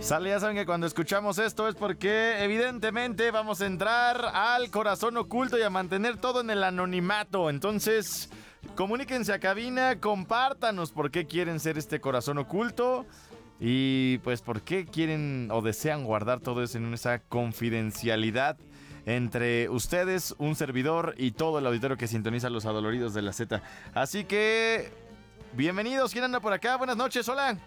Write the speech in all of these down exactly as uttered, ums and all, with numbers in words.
Sale, ya saben que cuando escuchamos esto es porque evidentemente vamos a entrar al corazón oculto y a mantener todo en el anonimato. Entonces, comuníquense a cabina, compártanos por qué quieren ser este corazón oculto y pues por qué quieren o desean guardar todo eso en esa confidencialidad entre ustedes, un servidor y todo el auditorio que sintoniza los adoloridos de la Z. Así que, bienvenidos. ¿Quién anda por acá? Buenas noches, hola.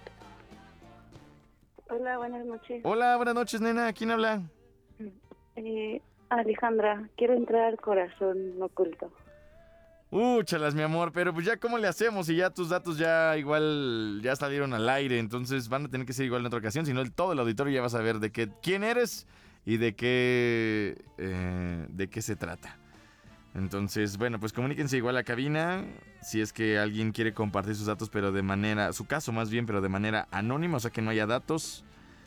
Hola, buenas noches. Hola, buenas noches, nena. ¿Quién habla? Eh, Alejandra, quiero entrar al corazón oculto. Uh, chalas, mi amor, pero pues ya cómo le hacemos si ya tus datos ya igual ya salieron al aire, entonces van a tener que ser igual en otra ocasión, si no el, todo el auditorio ya va a saber de qué, quién eres y de qué, eh, de qué se trata. Entonces, bueno, pues comuníquense igual a cabina si es que alguien quiere compartir sus datos, pero de manera, su caso más bien, pero de manera anónima, o sea que no haya datos.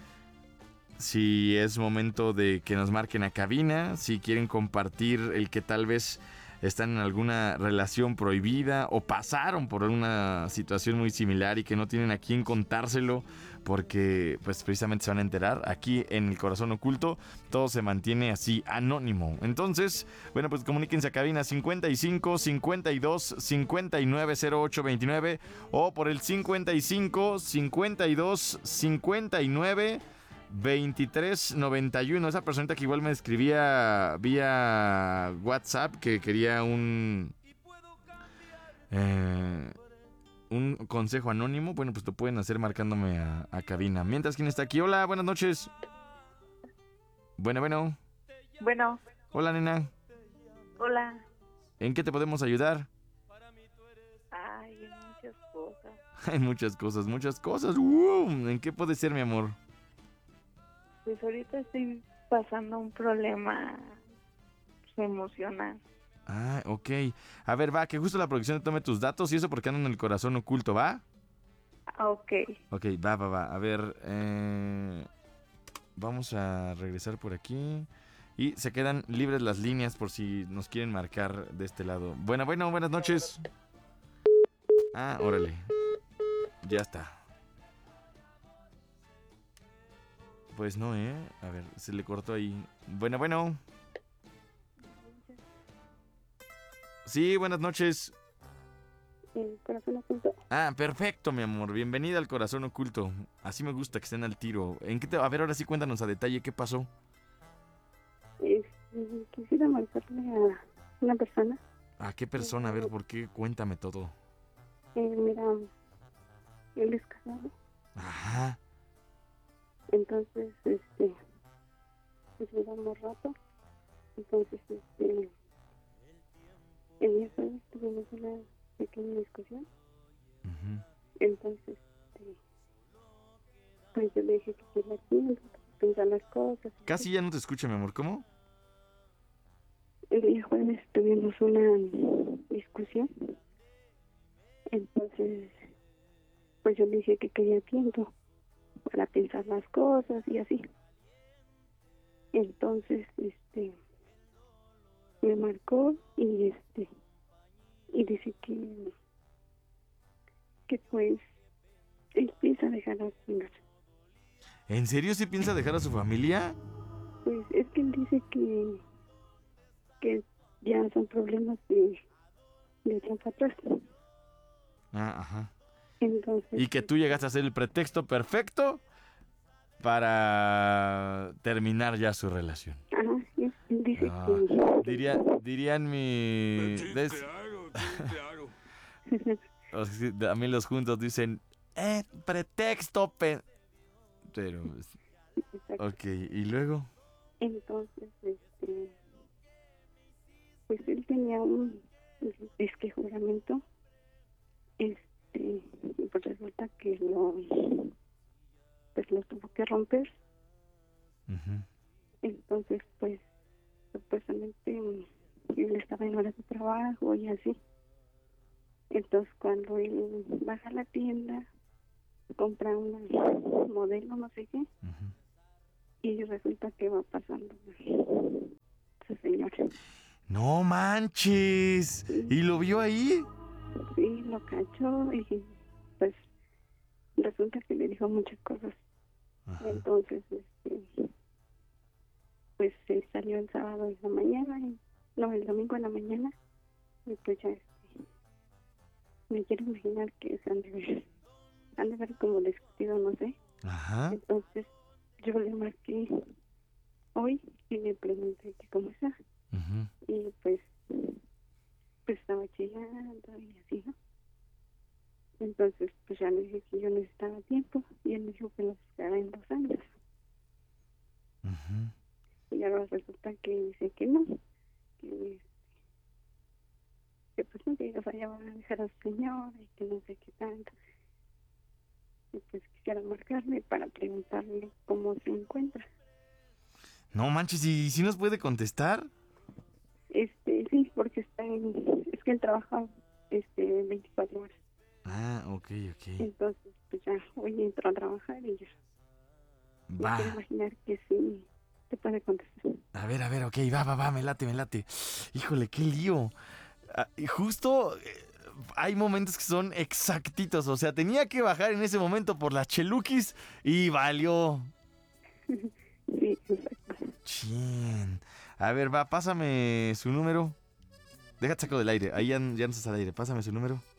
Si es momento de que nos marquen a cabina, si quieren compartir el que tal vez están en alguna relación prohibida o pasaron por una situación muy similar y que no tienen a quién contárselo porque pues precisamente se van a enterar. Aquí en el corazón oculto todo se mantiene así anónimo. Entonces, bueno, pues comuníquense a cabina cincuenta y cinco, cincuenta y dos, cincuenta y nueve, cero ocho veintinueve o por el cincuenta y cinco, cincuenta y dos, cincuenta y nueve veintitrés noventa y uno. Esa personita que igual me escribía vía WhatsApp que quería un eh, un consejo anónimo. Bueno, pues lo pueden hacer marcándome a, a cabina. Mientras, ¿quién está aquí? Hola, buenas noches. Bueno, bueno. Bueno. Hola, nena. Hola. ¿En qué te podemos ayudar? Ay, muchas cosas. Hay muchas cosas, muchas cosas. Uh, ¿en qué puede ser, mi amor? Pues ahorita estoy pasando un problema emocional. Ah, ok. A ver, va, que justo la producción tome tus datos y eso porque andan en el corazón oculto, ¿va? Ah, ok. Ok, va, va, va. A ver, eh, vamos a regresar por aquí. Y se quedan libres las líneas por si nos quieren marcar de este lado. Bueno, bueno, buenas noches. Ah, órale. Ya está. Pues no, ¿eh? A ver, se le cortó ahí. Bueno, bueno. Sí, buenas noches. El corazón oculto. Ah, perfecto, mi amor. Bienvenida al corazón oculto. Así me gusta que estén al tiro. ¿En qué te... A ver, ahora sí cuéntanos a detalle qué pasó. Es, quisiera marcarle a una persona. ¿A qué persona? A ver, ¿por qué? Cuéntame todo. Eh, mira, él es casado. Ajá. Entonces, este, pues llevamos rato. Entonces, este, el día jueves tuvimos una pequeña discusión. Uh-huh. Entonces, este, pues yo le dije que quería tiempo, pensar las cosas. Casi ya no te escucho, mi amor. ¿Cómo? El día jueves tuvimos una discusión. Entonces, pues yo le dije que quería tiempo para pensar las cosas y así. Entonces, este, me marcó y este, y dice que, que pues, él piensa dejar a su familia. ¿En serio se piensa dejar a su familia? Pues es que él dice que, que ya son problemas de, de tiempo atrás. Ah, ajá. Entonces, y que tú llegaste a ser el pretexto perfecto para terminar ya su relación. Ajá, él dice Ah, que... diría, dirían mi... Sí, des- claro, sí, claro. O sea, sí, a mí los juntos dicen, eh, pretexto, pe... Pero, Exacto. ok, ¿y luego? Entonces, este, pues él tenía un disque juramento, este, y pues resulta que lo, pues lo tuvo que romper. Uh-huh. Entonces, pues, supuestamente él estaba en horas de trabajo y así. Entonces, cuando él baja a la tienda, compra un modelo, no sé qué, Uh-huh. y resulta que va pasando ese señor. ¡No manches! Sí. ¿Y lo vio ahí? Sí, lo cachó y pues resulta que le dijo muchas cosas Ajá. Entonces, este, pues se salió el sábado en la mañana, y, no, el domingo en la mañana, y pues ya, este, me quiero imaginar que se han de ver, han de ver como discutido, no sé. Ajá. Entonces, yo le marqué hoy y le pregunté que cómo está, Ujú. y pues, pues estaba chillando y así, ¿no? Entonces, pues ya le dije que yo necesitaba tiempo, y él me dijo que lo buscara en dos años. Ujú. Y ahora resulta que dice que no, que, que pues no, que o sea, ya van a dejar a su señora y que no sé qué tanto. Y pues quisiera marcarle para preguntarle cómo se encuentra. No manches, ¿y si nos puede contestar? Este, sí, porque está en, es que él trabaja este veinticuatro horas. Ah, ok, ok. Entonces, pues ya hoy entró a trabajar y ya me quiero Va. imaginar que sí te puede contestar. A ver, a ver, ok, va, va, va, me late, me late. Híjole, qué lío. Ah, y justo eh, hay momentos que son exactitos, o sea, tenía que bajar en ese momento por las cheluquis y valió. Sí, exacto. Chin. A ver, va, pásame su número. Déjate saco del aire, ahí ya, ya no estás al aire, pásame su número.